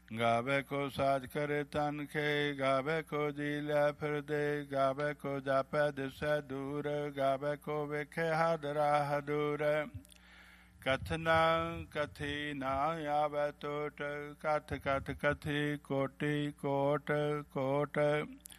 ਗਾਵੇ ਕੋ ਸਾਜ ਕਰੇ ਤਨ ਖੇ, ਗਾਵੇ ਕੋ ਜੀ ਲੈ ਫਿਰਦੇ, ਗਾਵੇ ਕੋ ਜਾਪੈ ਦਿਸੈ ਦੂਰ, ਗਾਵੇ ਕੋ ਵੇਖੇ ਹਦ ਰਾਹ ਦੂਰ। ਕਥਨਾ ਕਥੀ ਨਾ ਆਵੈ ਟੋਟ, ਕਥ ਕਥ ਕਥੀ ਕੋਟੀ ਕੋਟ ਕੋਟ।